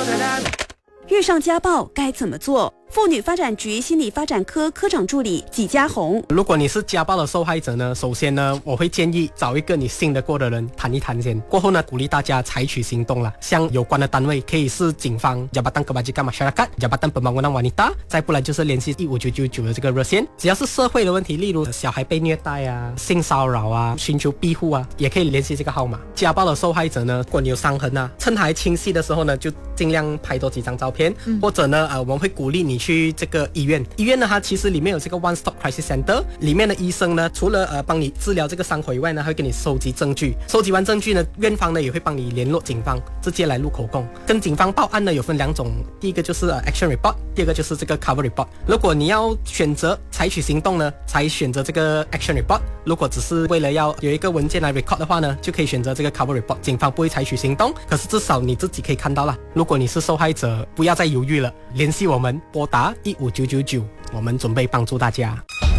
遇上家暴该怎么做？妇女发展局心理发展科科长助理纪家红。 如果你是家暴的受害者呢，首先呢，我会建议找一个你信得过的人谈一谈先。过后呢，鼓励大家采取行动啦。像有关的单位可以是警方、Jabatan Kebajikan Masyarakat、Jabatan Pembangunan Wanita， 再不然就是联系15999的这个热线。只要是社会的问题，例如小孩被虐待啊、性骚扰啊、寻求庇护啊，也可以联系这个号码。家暴的受害者呢，如果你有伤痕啊，趁还清晰的时候呢，就尽量拍多几张照片，或者呢，我们会鼓励你去这个医院。医院呢，它其实里面有这个 One Stop Crisis Center， 里面的医生呢，除了帮你治疗这个伤口以外呢，还会给你收集证据。收集完证据呢，院方呢也会帮你联络警方，直接来录口供。跟警方报案呢有分两种，第一个就是Action Report， 第二个就是这个 Cover Report。如果你要选择采取行动呢，才选择这个 Action Report。如果只是为了要有一个文件来 record 的话呢，就可以选择这个 Cover Report。警方不会采取行动，可是至少你自己可以看到啦。如果你是受害者，不要再犹豫了，联系我们，拨打15999，我们准备帮助大家。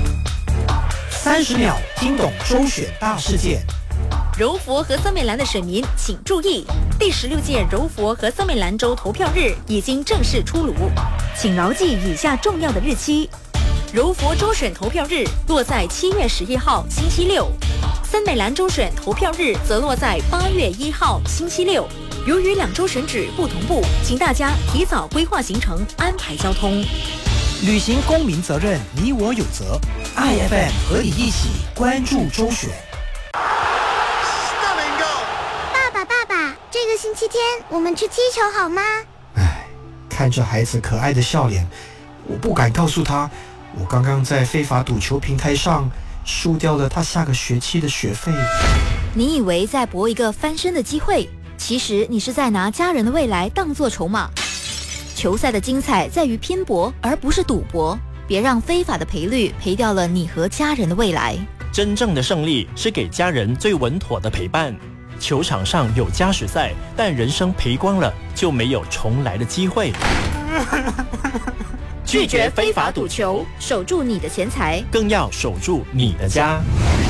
30秒听懂周选大事件。 柔佛和森美兰的选民请注意，第16届柔佛和森美兰州投票日已经正式出炉，请牢记以下重要的日期。柔佛州选投票日落在7月11号星期六，森美兰州选投票日则落在8月1号星期六。由于两州选址不同步，请大家提早规划行程，安排交通。 履行公民责任，你我有责。IFM 和你一起关注周选。 爸爸，这个星期天我们去踢球好吗？ 看着孩子可爱的笑脸，我不敢告诉他，我刚刚在非法赌球平台上输掉了他下个学期的学费。 你以为在搏一个翻身的机会，其实你是在拿家人的未来当作筹码。球赛的精彩在于拼搏，而不是赌博。别让非法的赔率赔掉了你和家人的未来。 真正的胜利是给家人最稳妥的陪伴。球场上有加时赛，但人生赔光了就没有重来的机会。 拒绝非法赌球，守住你的钱财， 更要守住你的家。